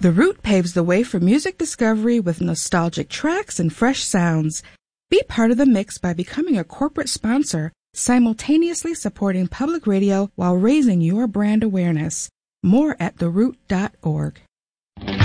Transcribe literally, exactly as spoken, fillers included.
The Root paves the way for music discovery with nostalgic tracks and fresh sounds. Be part of the mix by becoming a corporate sponsor, simultaneously supporting public radio while raising your brand awareness. More at the root dot org.